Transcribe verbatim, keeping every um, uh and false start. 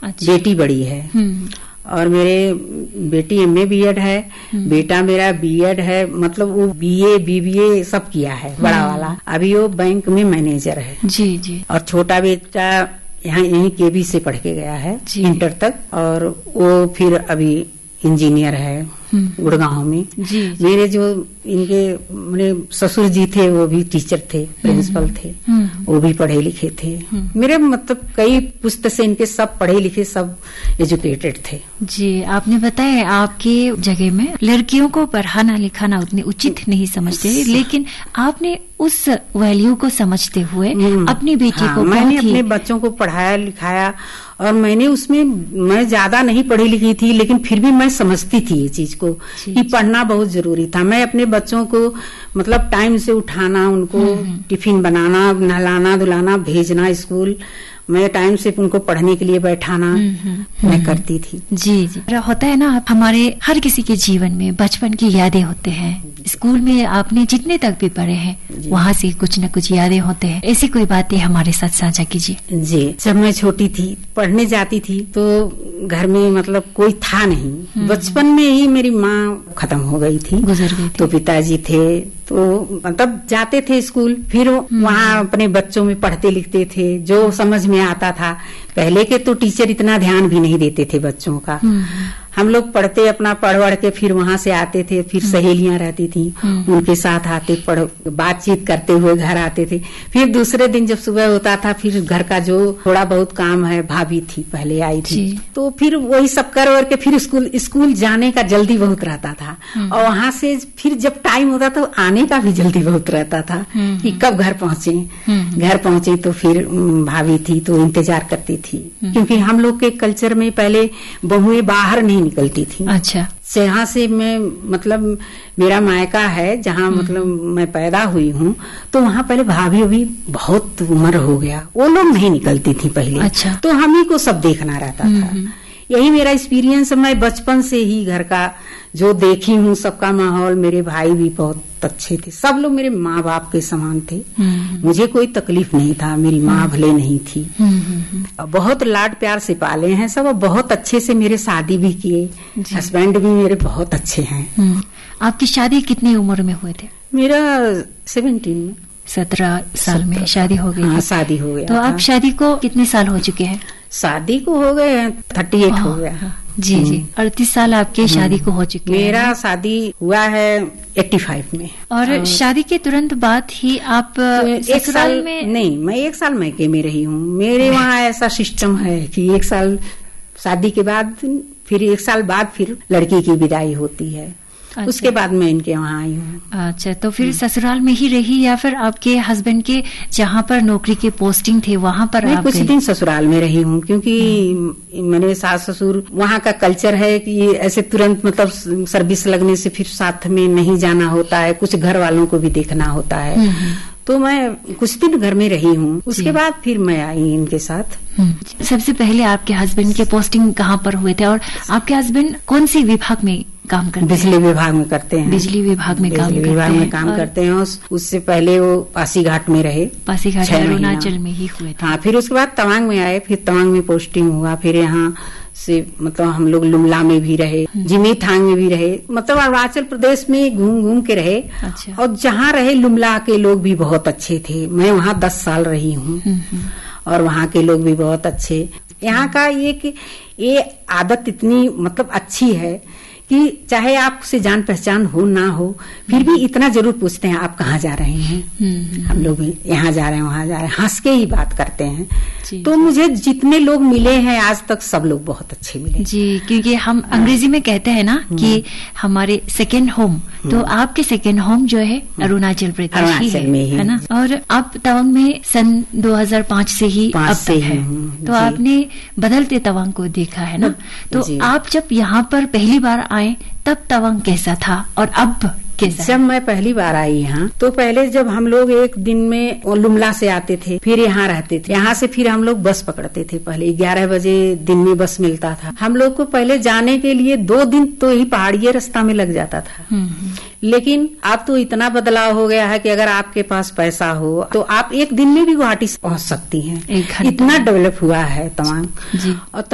अच्छा। बेटी बड़ी है और मेरे बेटी एमए बीएड है, बेटा मेरा बीएड है, मतलब वो बीए बीबीए सब किया है बड़ा वाला। अभी वो बैंक में मैनेजर है जी जी। और छोटा बेटा यहाँ यहीं केबी से पढ़ के गया है इंटर तक, और वो फिर अभी इंजीनियर है गुड़गांव में जी। मेरे जो इनके मेरे ससुर जी थे वो भी टीचर थे, प्रिंसिपल थे, वो भी पढ़े लिखे थे। मेरे मतलब कई पुस्तक से इनके सब पढ़े लिखे, सब एजुकेटेड थे जी। आपने बताया आपके जगह में लड़कियों को पढ़ाना लिखाना उतने उचित नहीं समझते, लेकिन आपने उस वैल्यू को समझते हुए अपनी बेटी हाँ, को मैंने अपने बच्चों को पढ़ाया लिखाया, और मैंने उसमें मैं ज्यादा नहीं पढ़ी लिखी थी, लेकिन फिर भी मैं समझती थी ये चीज को कि पढ़ना बहुत जरूरी था। मैं अपने बच्चों को मतलब टाइम से उठाना, उनको टिफिन बनाना, नहलाना धुलाना, भेजना स्कूल, मैं टाइम से उनको पढ़ने के लिए बैठाना मैं करती थी जी जी। होता है ना हमारे हर किसी के जीवन में बचपन की यादें होते हैं। स्कूल में आपने जितने तक भी पढ़े हैं वहाँ से कुछ न कुछ यादें होते हैं, ऐसी कोई बातें हमारे साथ साझा कीजिए जी। जब मैं छोटी थी पढ़ने जाती थी तो घर में मतलब कोई था नहीं। बचपन में ही मेरी माँ खत्म हो गई थी, गुजर गई थी, तो पिताजी थे, तो मतलब जाते थे स्कूल, फिर वहाँ अपने बच्चों में पढ़ते लिखते थे जो समझ में आता था। पहले के तो टीचर इतना ध्यान भी नहीं देते थे बच्चों का। हम लोग पढ़ते अपना पढ़ पढ़ के फिर वहाँ से आते थे, फिर सहेलियां रहती थी उनके साथ आते पढ़ बातचीत करते हुए घर आते थे। फिर दूसरे दिन जब सुबह होता था फिर घर का जो थोड़ा बहुत काम है, भाभी थी पहले आई थी, तो फिर वही सब कर और के फिर स्कूल स्कूल जाने का जल्दी बहुत रहता था, और वहाँ से फिर जब टाइम होता तो आने का भी जल्दी बहुत रहता था कि कब घर पहुँचे। घर पहुँचे तो फिर भाभी थी तो इंतजार करती थी, क्योंकि हम लोग के कल्चर में पहले बहुएं बाहर नहीं निकलती थी। अच्छा। यहाँ से मैं मतलब मेरा मायका है जहाँ मतलब मैं पैदा हुई हूँ, तो वहाँ पहले भाभी भी बहुत उम्र हो गया, वो लोग नहीं निकलती थी पहले। अच्छा। तो हम ही को सब देखना रहता था। यही मेरा एक्सपीरियंस। मैं बचपन से ही घर का जो देखी हूँ, सबका माहौल, मेरे भाई भी बहुत अच्छे थे, सब लोग मेरे माँ बाप के समान थे। मुझे कोई तकलीफ नहीं था, मेरी माँ भले नहीं थी, बहुत लाड प्यार से पाले हैं सब, बहुत अच्छे से मेरे शादी भी किए, हस्बैंड भी मेरे बहुत अच्छे हैं। आपकी शादी कितनी उम्र में हुए थे? मेरा सेवेंटीन में, सत्रह साल में शादी हो गई। हाँ, शादी हो गया। तो आप शादी को कितने साल हो चुके हैं? शादी को हो गए थर्टी एट हो गया जी जी। अड़तीस साल आपके शादी को हो चुके हैं। मेरा शादी हुआ है एट्टी फाइव में। और शादी के तुरंत बाद ही आप एक साल में? नहीं, मैं एक साल मैके में रही हूँ। मेरे वहाँ ऐसा सिस्टम है कि एक साल शादी के बाद फिर एक साल बाद फिर लड़की की विदाई होती है। अच्छा। उसके बाद मैं इनके वहाँ आई हूँ। अच्छा, तो फिर ससुराल में ही रही या फिर आपके हस्बैंड के जहाँ पर नौकरी के पोस्टिंग थे वहाँ पर? मैं आप कुछ दिन ससुराल में रही हूँ, क्योंकि मेरे सास ससुर वहाँ का कल्चर है कि ऐसे तुरंत मतलब सर्विस लगने से फिर साथ में नहीं जाना होता है, कुछ घर वालों को भी देखना होता है। तो मैं कुछ दिन घर में रही हूँ, उसके बाद फिर मैं आई इनके साथ। सबसे पहले आपके हस्बैंड के पोस्टिंग कहाँ पर हुए थे और आपके हस्बैंड कौन सी विभाग में काम करते हैं? बिजली विभाग में करते हैं। बिजली विभाग में काम बिजली विभाग में काम करते हैं। उससे पहले वो पासीघाट में रहे, पासीघाट अरुणाचल में ही हुए थे। हाँ, फिर उसके बाद तवांग में आए, फिर तवांग में पोस्टिंग हुआ, फिर यहाँ से मतलब हम लोग लुमला में भी रहे, जिमीथांग में भी रहे, मतलब अरुणाचल प्रदेश में घूम घूम के रहे। अच्छा। और जहाँ रहे लुमला के लोग भी बहुत अच्छे थे। मैं वहाँ दस साल रही हूँ और वहाँ के लोग भी बहुत अच्छे। यहाँ का ये ये आदत इतनी मतलब अच्छी है कि चाहे आपसे जान पहचान हो ना हो, फिर भी इतना जरूर पूछते हैं आप कहाँ जा रहे हैं। हम लोग भी यहाँ जा रहे हैं वहाँ जा रहे हैं, हंस के ही बात करते हैं। तो मुझे जितने लोग मिले हैं आज तक सब लोग बहुत अच्छे मिले जी। क्योंकि हम अंग्रेजी में कहते हैं ना कि हमारे सेकेंड होम, तो आपके सेकेंड होम जो है अरुणाचल प्रदेश ही है, है ना। और आप तवांग में सन दो हज़ार पाँच से ही अब तक है, तो आपने बदलते तवांग को देखा है ना। तो आप जब यहाँ पर पहली बार आए तब तवांग कैसा था और अब कैसा? जब मैं पहली बार आई यहाँ तो पहले जब हम लोग एक दिन में लुमला से आते थे, फिर यहाँ रहते थे, यहाँ से फिर हम लोग बस पकड़ते थे। पहले ग्यारह बजे दिन में बस मिलता था। हम लोग को पहले जाने के लिए दो दिन तो ही पहाड़ी रास्ता में लग जाता था। लेकिन अब तो इतना बदलाव हो गया है कि अगर आपके पास पैसा हो तो आप एक दिन में भी गुवाहाटी पहुँच सकती हैं। इतना डेवलप हुआ है तवांग। और